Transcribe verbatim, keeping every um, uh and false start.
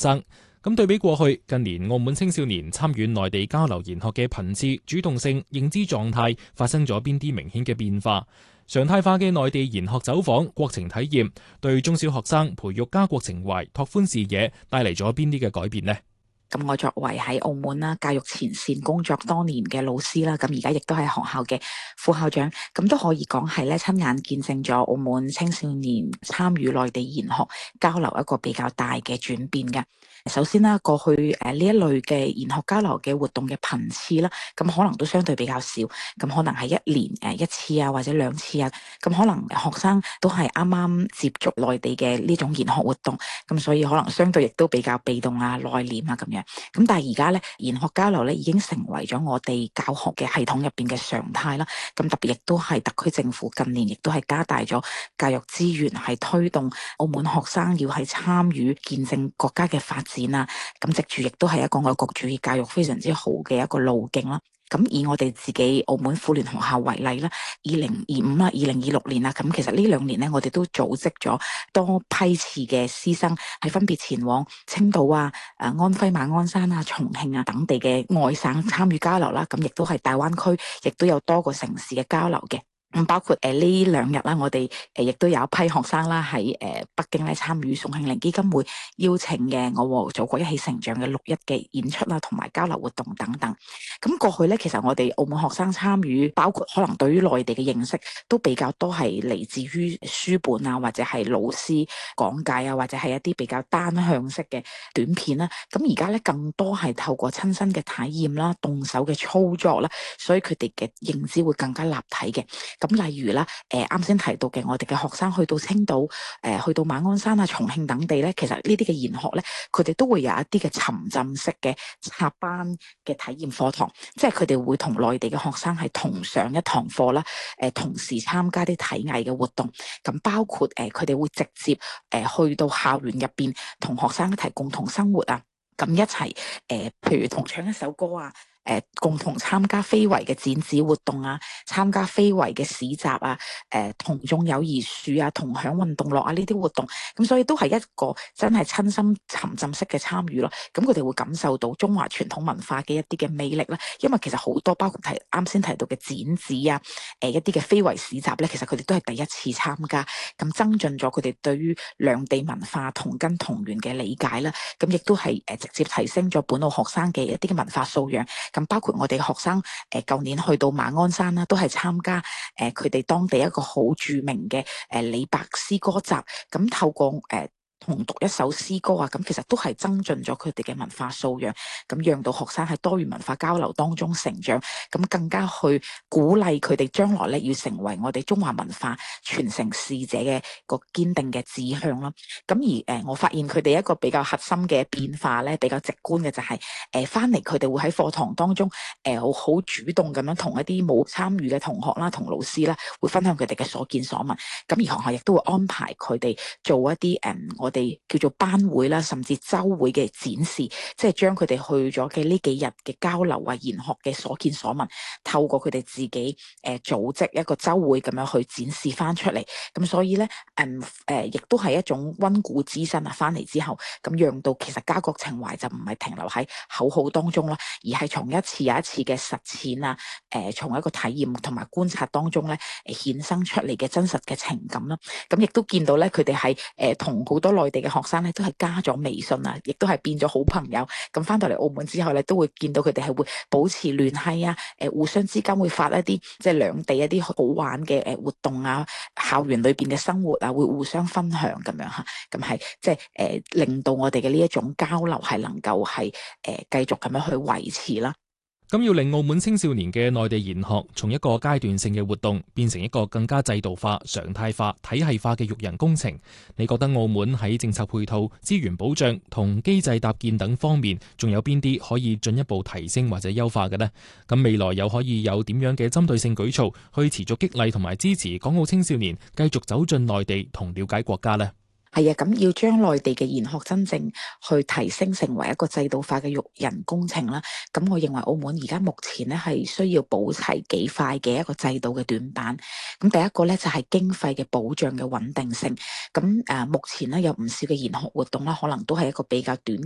生。咁對比過去，近年澳門青少年參與內地交流研學嘅頻次、主動性、認知狀態發生咗邊啲明顯嘅變化？常態化嘅內地研學走訪、國情體驗，對中小學生培育家國情懷、拓寬視野，帶嚟咗邊啲嘅改變呢？ 咁我作為喺澳門啦教育前線工作多年嘅老師啦，咁而家亦都係學校嘅副校長，咁都可以講係咧親眼見證咗澳門青少年參與內地研學交流一個比較大嘅轉變嘅。首先啦，過去誒呢一類嘅研學交流嘅活動嘅頻次啦，咁可能都相對比較少，咁可能係一年誒一次啊，或者兩次啊，咁可能學生都係啱啱接觸內地嘅呢種研學活動，咁所以可能相對亦都比較被動啊、內斂啊咁樣。咁但係而家咧研學交流咧已經成為咗我哋教學嘅系統入邊嘅常態啦。咁特別亦都係特區政府近年亦都係加大咗教育資源，係推動澳門學生要係參與見證國家嘅發展。展啊，咁藉住亦都係一個愛國主義教育非常之好嘅一個路徑啦。咁以我哋自己澳門婦聯學校為例啦，二零二五啦、二零二六年啦，咁其實呢兩年咧，我哋都組織咗多批次嘅師生係分別前往青島啊、誒安徽馬鞍山啊、重慶啊等地嘅外省參與交流啦。咁亦都係大灣區，亦都有多個城市嘅交流嘅。咁包括誒呢兩日啦，我哋誒亦都有一批學生啦喺誒北京咧參與宋慶齡基金會邀請嘅我和祖國一起成長嘅六一嘅演出啦，同埋交流活動等等。咁過去咧，其實我哋澳門學生參與，包括可能對於內地嘅認識都比較多係嚟自於書本啊，或者係老師講解啊，或者係一啲比較單向式嘅短片啦。咁而家咧更多係透過親身嘅體驗啦、動手嘅操作啦，所以佢哋嘅認知會更加立體嘅。咁例如啦，誒啱先提到嘅，我哋嘅學生去到青島、誒、呃、去到馬鞍山啊、重慶等地咧，其實呢啲嘅研學咧，佢哋都會有一啲嘅沉浸式嘅插班嘅體驗課堂，即係佢哋會同內地嘅學生係同上一堂課啦，誒、呃、同時參加啲體藝嘅活動，咁包括誒佢哋會直接誒、呃、去到校園入邊同學生一齊共同生活啊，咁一齊誒、呃、譬如同唱一首歌啊。誒、呃，共同參加非遺嘅展示活動啊，參加非遺嘅市集啊，誒、呃，同種友誼樹啊，同享運動樂啊呢啲活動，咁所以都係一個真係親身沉浸式嘅參與咯。咁佢哋會感受到中華傳統文化嘅一啲嘅魅力啦。因為其實好多包括提啱先提到嘅展示啊，誒、呃，一啲嘅非遺市集咧，其實佢哋都係第一次參加，咁增進咗佢哋對於兩地文化同根同源嘅理解啦。咁亦都係誒直接提升咗本澳學生嘅一啲嘅文化素養。咁包括我哋學生誒，舊年去到馬鞍山啦，都係參加誒佢哋當地一個好著名嘅誒李白詩歌集，咁透過誒同讀一首詩歌啊，咁其實都係增進咗佢哋嘅文化素養，咁讓到學生喺多元文化交流當中成長，咁更加去鼓勵佢哋將來咧要成為我哋中華文化傳承使者嘅個堅定嘅志向啦。咁而誒，我發現佢哋一個比較核心嘅變化咧，比較直觀嘅就係誒翻嚟佢哋會喺課堂當中誒好好主動咁樣同一啲冇參與嘅同學啦、同老師啦，會分享佢哋嘅所見所聞。咁而學校亦都會安排佢哋做一啲誒、嗯、我哋叫做班會啦，甚至周會嘅展示，即係將佢哋去咗嘅呢幾日嘅交流啊、研學嘅所見所聞，透過佢哋自己誒、呃、組織一個周會咁樣去展示翻出嚟。咁所以咧，誒、呃、誒，亦都係一種溫故知新啊！翻嚟之後，咁讓到其實家國情懷就唔係停留喺口號當中啦，而係從一次又一次嘅實踐啊，誒、呃，從一個體驗同埋觀察當中咧，誒衍生出嚟嘅真實嘅情感啦。咁亦都見到咧，佢哋係誒同好多內地嘅學生咧，都係加咗微信啊，亦都係變咗好朋友。咁翻到嚟澳門之後咧，都會見到佢哋係會保持聯繫啊，誒、呃，互相之間會發一啲即係兩地一啲好玩嘅誒活動啊，校園裏邊嘅生活啊，會互相分享咁樣吓，咁係即係誒令到我哋嘅呢一種交流係能夠係誒繼續咁樣去維持啦。 咁要令澳門青少年嘅內地研學從一個階段性嘅活動變成一個更加制度化、常態化、體系化嘅育人工程，你覺得澳門喺政策配套、資源保障同機制搭建等方面，仲有邊啲可以進一步提升或者優化嘅呢？咁未來又可以有點樣嘅針對性舉措去持續激勵同埋支持港澳青少年繼續走進內地同了解國家呢？ 係啊，咁要將內地嘅研學真正去提升成為一個制度化嘅育人工程啦。咁我認為澳門而家目前咧係需要補齊幾塊嘅一個制度嘅短板。咁第一個咧就係經費嘅保障嘅穩定性。咁誒，目前咧有唔少嘅研學活動啦，可能都係一個比較短